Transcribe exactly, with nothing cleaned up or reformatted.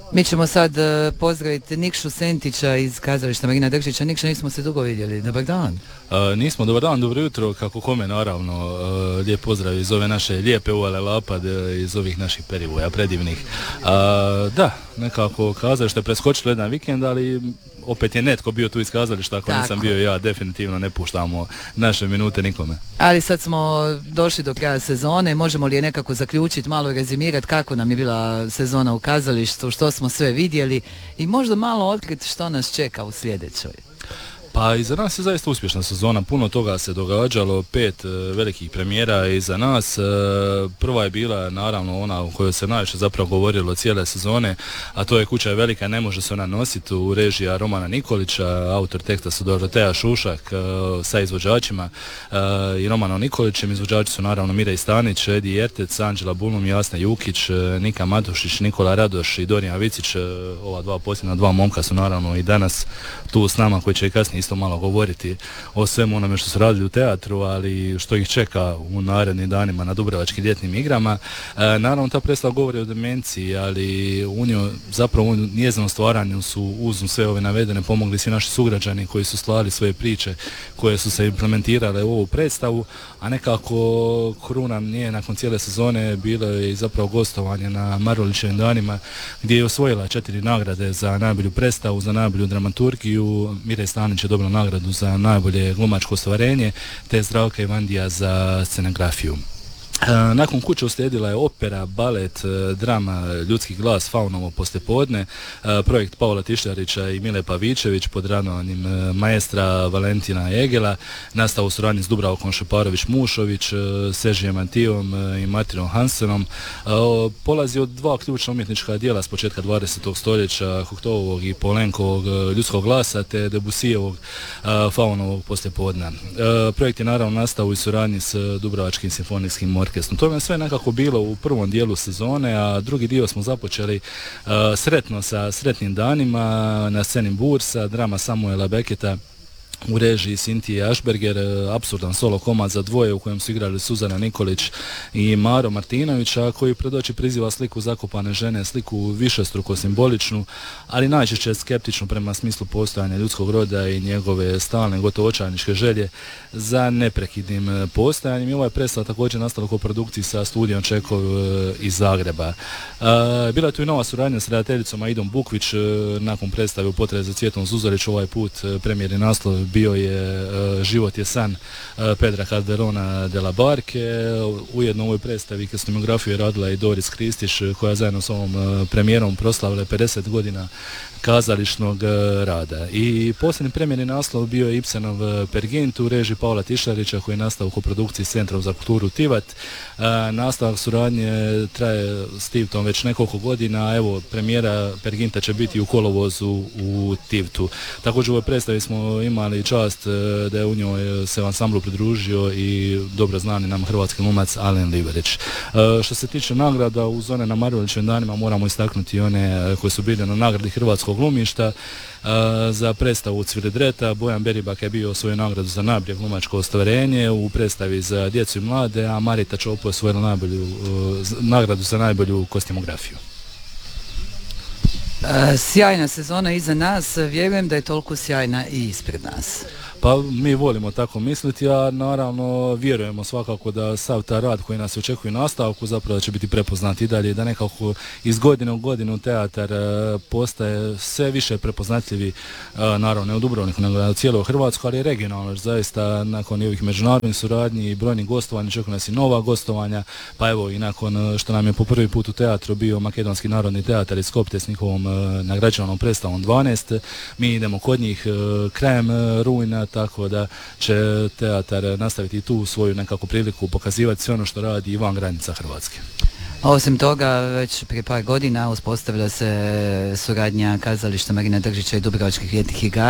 Mi ćemo sad uh, pozdraviti Nikšu Sentića iz kazališta Marina Držića. Nikša, nismo se dugo vidjeli. Dobar dan. Uh, nismo, dobar dan, dobro jutro, kako kome naravno. Uh, lijep pozdrav iz ove naše lijepe uvale Lapad, uh, iz ovih naših perivoja predivnih. Uh, da, nekako kazalište je preskočilo jedan vikend, ali opet je netko bio tu iz kazališta, ako nisam bio ja, definitivno ne puštamo naše minute nikome. Ali sad smo došli do kraja sezone, možemo li je nekako zaključiti, malo rezimirati kako nam je bila sezona u kazalištu, što smo sve vidjeli i možda malo otkriti što nas čeka u sljedećoj. Pa iza nas je zaista uspješna sezona, puno toga se događalo, pet e, velikih premijera iza nas. E, prva je bila naravno ona o kojoj se najviše zapravo govorilo cijele sezone, a to je Kuća je velika, ne može se ona nositi, u režiji Romana Nikolića, autor teksta su Doroteja Šušak e, sa izvođačima e, i Romanom Nikolićem. Izvođači su naravno Mirej Stanić, Edi Jertec, Anđela Bulum, Jasna Jukić, e, Nika Matušić, Nikola Radoš i Dorijan Vicić. E, ova dva posljedna dva momka su naravno i danas tu s nama, koji će i kasnije isto malo govoriti o svemu onome što su radili u teatru, ali što ih čeka u narednim danima na Dubrovačkim ljetnim igrama. E, naravno ta predstava govori o demenciji, ali u njoj, zapravo u njezinom stvaranju su uz sve ove navedene pomogli svi naši sugrađani koji su slali svoje priče koje su se implementirale u ovu predstavu, a nekako kruna nije nakon cijele sezone bilo je i zapravo gostovanje na Marulićevim danima, gdje je osvojila četiri nagrade za najbolju predstavu, za najbolju dramaturgiju. Mirej Stanić je dobila nagradu za najbolje glumačko ostvarenje, te Zdravka Ivandija za scenografiju. E, nakon Kuće uslijedila je opera, balet, drama Ljudski glas, Faunovo poslijepodne, e, projekt Paula Tišljarića i Mile Pavićević pod ranovanjem e, maestra Valentina Egela, nastao u suradnji s Dubravkom Šeparović-Mušović, e, Sežijem Antijom e, i Martinom Hansenom. E, polazi od dva ključna umjetnička dijela s početka dvadesetog stoljeća, Koktovog i Polenkovog Ljudskog glasa, te Debusijevog e, Faunovog poslijepodna. E, projekt je naravno nastao u suradnji s Dubrovačkim simfonijskim orkestrom. To je sve nekako bilo u prvom dijelu sezone, a drugi dio smo započeli uh, sretno sa Sretnim danima na sceni Bursa, drama Samuela Beketa u režiji Sintije Ašberger, apsurdan solo komad za dvoje u kojem su igrali Suzana Nikolić i Maro Martinović, a koji pred oči priziva sliku zakopane žene, sliku višestruko simboličnu, ali najčešće skeptičnu prema smislu postojanja ljudskog roda i njegove stalne, gotovo očajničke želje za neprekidnim postojanjem. I ova je predstava također nastala u produkciji sa studijom Čekov iz Zagreba. Bila je tu i nova suradnja s redateljicom Aidom Bukvić. Nakon predstave U potrazi za Cvjetom Zuzorić, ovaj put premijerni naslov bio je uh, Život je san uh, Pedra Calderona de la Barke. Ujedno u ovoj predstavi kostimografiju je radila i Doris Kristić, koja zajedno s ovom uh, premijerom proslavila pedeset godina kazališnog uh, rada. I posljednji premijerni naslov bio je Ibsenov uh, Pergint u režiji Paula Tišljarića, koji je nastao u koprodukciji s Centrom za kulturu Tivat. Uh, nastavak suradnje traje s Tivtom već nekoliko godina, a evo premijera Perginta će biti u kolovozu u Tivtu. Također u ovoj predstavi smo imali čast da je u njoj se ansamblu pridružio i dobro znani nam hrvatski glumac Alen Liverić. Što se tiče nagrada, uz one na Marulićevim danima moramo istaknuti one koje su bili na nagradi hrvatskog glumišta. Za predstavu Cviridreta Bojan Beribak je bio svoju nagradu za najbolje glumačko ostvarenje u predstavi za djecu i mlade, a Marita Čopo je svoju najbolju nagradu za najbolju kostimografiju. Sjajna sezona iza nas, vjerujem da je toliko sjajna i ispred nas. Pa mi volimo tako misliti, a naravno vjerujemo svakako da sav taj rad koji nas očekuje u nastavku zapravo da će biti prepoznat i dalje, da nekako iz godine u godinu teatar postaje sve više prepoznatljivi, naravno ne u Dubrovniku nego u cijeloj Hrvatskoj, ali i regionalno, zaista nakon ovih međunarodnih suradnji i brojnih gostovanja čekaju nas i nova gostovanja, pa evo i nakon što nam je po prvi put u teatru bio Makedonski narodni teatar iz Skopje s njihovom nagrađenom predstavom dvanaest, mi idemo kod njih krajem rujna, tako da će teatar nastaviti tu svoju nekakvu priliku pokazivati sve ono što radi i van granica Hrvatske. Osim toga, već prije par godina uspostavila se suradnja kazališta Marina Držića i Dubrovačkih ljetnih igara.